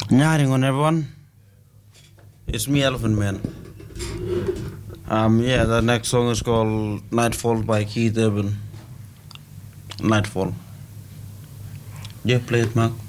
Nyaring on everyone. It's me, Elephant Man. Yeah, the next song is called Nightfall by Keith Urban. Nightfall. Yeah, play it, Mark.